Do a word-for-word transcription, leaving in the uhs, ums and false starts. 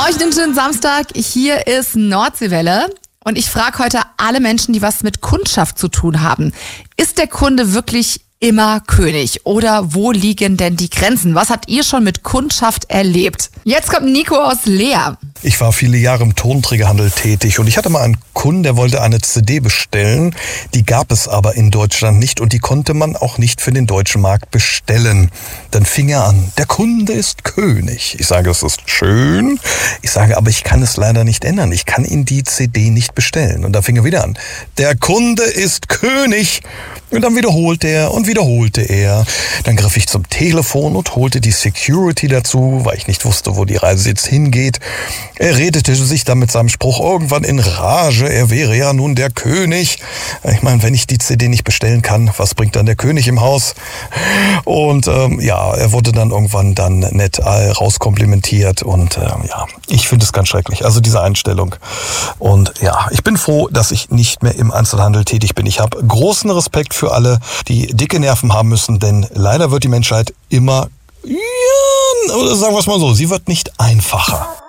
Euch einen schönen Samstag. Hier ist Nordseewelle. Und ich frage heute alle Menschen, die was mit Kundschaft zu tun haben. Ist der Kunde wirklich immer König? Oder wo liegen denn die Grenzen? Was habt ihr schon mit Kundschaft erlebt? Jetzt kommt Nico aus Leer. Ich war viele Jahre im Tonträgerhandel tätig und ich hatte mal einen Kunden, der wollte eine C D bestellen. Die gab es aber in Deutschland nicht und die konnte man auch nicht für den deutschen Markt bestellen. Dann fing er an, der Kunde ist König. Ich sage, es ist schön. Ich sage, aber ich kann es leider nicht ändern. Ich kann Ihnen die C D nicht bestellen. Und da fing er wieder an, der Kunde ist König. Und dann wiederholte er und wiederholte er. Dann griff ich zum Telefon und holte die Security dazu, weil ich nicht wusste, wo die Reise jetzt hingeht. Er redete sich dann mit seinem Spruch irgendwann in Rage. Er wäre ja nun der König. Ich meine, wenn ich die C D nicht bestellen kann, was bringt dann der König im Haus? Und ähm, ja, er wurde dann irgendwann dann nett rauskomplimentiert. Und ähm, ja, ich finde es ganz schrecklich. Also diese Einstellung. Und ja, ich bin froh, dass ich nicht mehr im Einzelhandel tätig bin. Ich habe großen Respekt für alle, die dicke Nerven haben müssen, denn leider wird die Menschheit immer, ja, oder sagen wir es mal so, sie wird nicht einfacher.